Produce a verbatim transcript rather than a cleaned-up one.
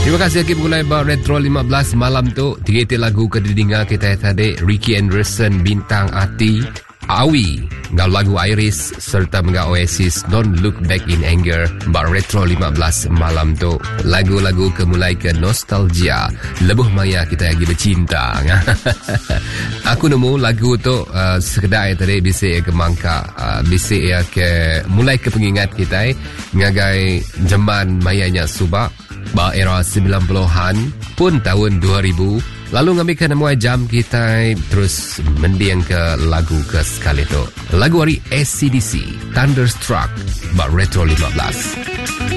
Terima kasih lagi pengulai Bar Retro lima belas malam tu. Tiga tiga lagu ke didengar kita tadi. Ricky Anderson, Bintang Ati, Awi, ngau lagu Iris serta ngau Oasis Don't Look Back in Anger. Bar Retro lima belas malam tu. Lagu-lagu kemulai ke nostalgia. Lebuh maya kita lagi bercinta. Aku nemu lagu tu uh, sekedar tadi bisik ke mangka, uh, bisik ya ke mulai ke pengingat kita ngagai zaman mayanya subak. Ba era sembilan puluhan pun tahun dua ribu. Lalu ngambilkan nama jam kita terus mendiang ke lagu ke sekali tu. Lagu hari A C D C Thunderstruck. Ba Retro lima belas.